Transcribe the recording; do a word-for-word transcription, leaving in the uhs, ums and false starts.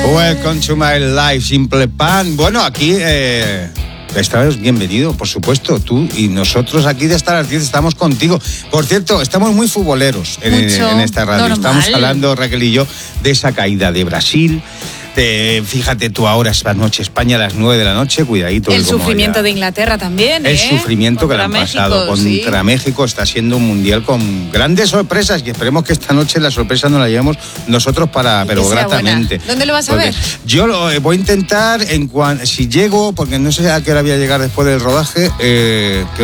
Welcome to my life, Simple Plan. Bueno, aquí eh, estás bienvenido, por supuesto, tú y nosotros aquí de hasta las diez estamos contigo. Por cierto, estamos muy futboleros en, en esta radio. Normal. Estamos hablando, Raquel y yo, de esa caída de Brasil. De, fíjate tú ahora, esta noche, España a las nueve de la noche, cuidadito. El sufrimiento ya, de Inglaterra también, ¿eh? El sufrimiento contra que le han México, pasado contra sí. México. Está siendo un mundial con grandes sorpresas y esperemos que esta noche la sorpresa no la llevemos nosotros para, pero gratamente. Buena. ¿Dónde lo vas a porque ver? Yo lo eh, voy a intentar, en cuan, si llego, porque no sé a qué hora voy a llegar después del rodaje, eh, que